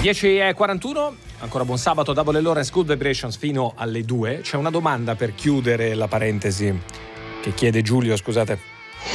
10:41, ancora buon sabato, Double Lawrence, Good Vibrations fino alle 2. C'è una domanda per chiudere la parentesi che chiede Giulio, scusate.